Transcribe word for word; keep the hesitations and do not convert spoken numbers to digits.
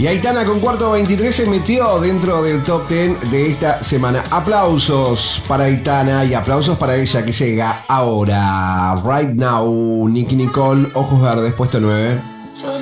Y Aitana con cuarto veintitrés se metió dentro del top diez de esta semana. Aplausos para Aitana y aplausos para ella que llega ahora. Right Now, Nicki Nicole, Ojos Verdes, puesto nueve.